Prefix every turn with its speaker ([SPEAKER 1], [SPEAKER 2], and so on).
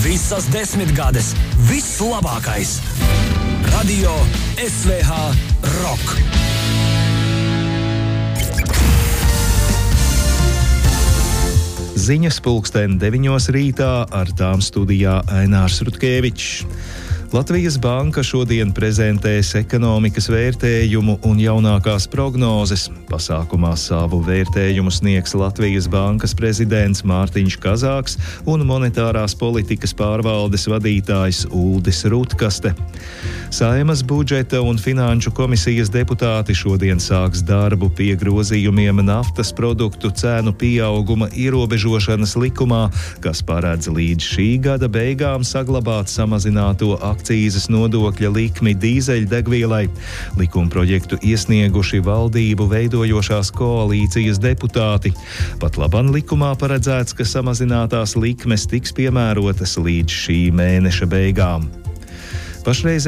[SPEAKER 1] Visas 10 gades. Viss labākais. Radio SVH Rock.
[SPEAKER 2] Ziņas pulksten 9 rītā, ar tām studijā Ainārs Rutkevičs. Latvijas Banka šodien prezentēs ekonomikas vērtējumu un jaunākās prognozes. Pasākumā savu vērtējumu sniegs Latvijas Bankas prezidents Mārtiņš Kazāks un monetārās politikas pārvaldes vadītājs Uldis Rutkaste. Saeimas budžeta un finanšu komisijas deputāti šodien sāks darbu pie grozījumiem naftas produktu cenu pieauguma ierobežošanas likumā, kas paredz līdz šī gada beigām saglabāt samazināto akcīzes nodokļa likmi dīzeļdegvielai. Likumprojektu iesnieguši valdību veidojošās koalīcijas deputāti. Pat laban likumā paredzēts, ka samazinātās likmes tiks piemērotas līdz šī mēneša beigām. Pašreiz